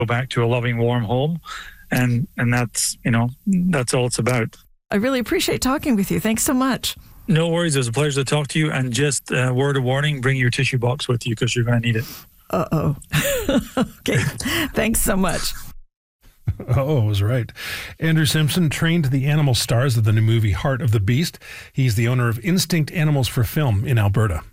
back to a loving, warm home. And that's, that's all it's about. I really appreciate talking with you. Thanks so much. No worries. It was a pleasure to talk to you. And just a word of warning, bring your tissue box with you because you're going to need it. Uh-oh. Okay. Thanks so much. Oh, I was right. Andrew Simpson trained the animal stars of the new movie Heart of the Beast. He's the owner of Instinct Animals for Film in Alberta.